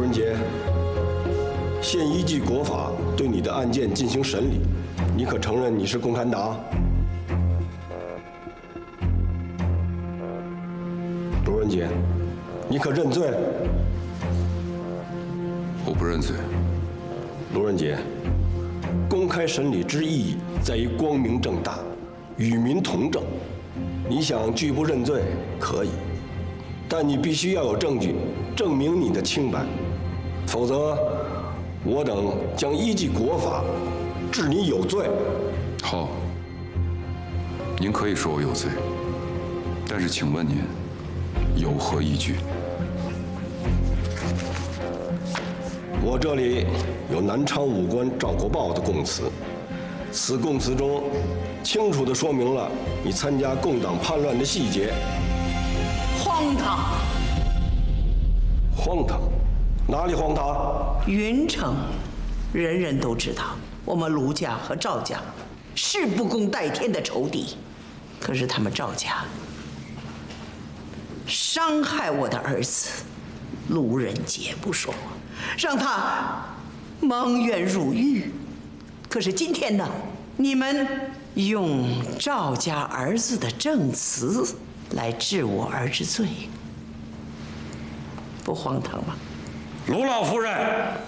仁杰，现依据国法对你的案件进行审理，你可承认你是共产党？卢仁杰，你可认罪？ 我不认罪。 卢仁杰，公开审理之意义在于光明正大，与民同正。你想拒不认罪可以，但你必须要有证据证明你的清白，否则我等将依据国法治你有罪。 好，您可以说我有罪，但是请问您有何依据？ 我这里有南昌武官赵国豹的供词，此供词中清楚地说明了你参加共党叛乱的细节。 荒唐！ 荒唐？哪里荒唐？ 云城，人人都知道，我们卢家和赵家是不共戴天的仇敌，可是他们赵家伤害我的儿子卢仁杰不说，让他蒙冤入狱。可是今天呢，你们用赵家儿子的证词来治我儿之罪，不荒唐吗？ 卢老夫人，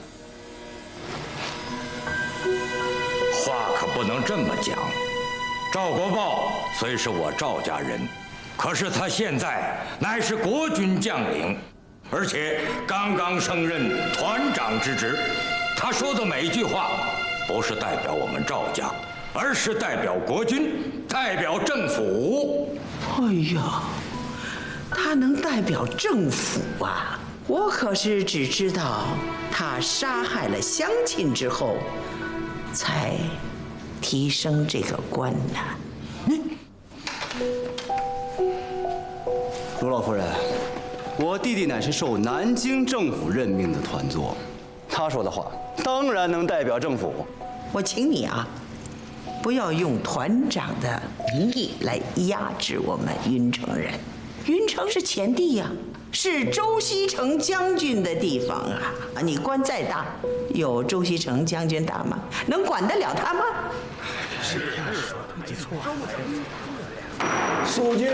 话可不能这么讲。赵国豹虽是我赵家人，可是他现在乃是国军将领，而且刚刚升任团长之职。他说的每一句话，不是代表我们赵家，而是代表国军，代表政府。 哎呀，他能代表政府啊！我可是只知道他杀害了乡亲之后，才提升这个官呢。 卢老夫人，我弟弟乃是受南京政府任命的团座，他说的话当然能代表政府。 我请你啊，不要用团长的名义来压制我们云城人。云城是前地呀，是周锡成将军的地方啊！你官再大，有周锡成将军大吗？能管得了他吗？ 记错了。肃静。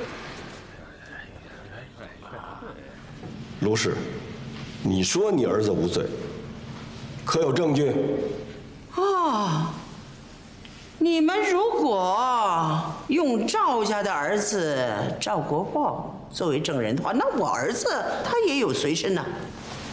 卢氏，你说你儿子无罪，可有证据？ 哦，你们如果用赵家的儿子赵国豹作为证人的话，那我儿子他也有随身呢。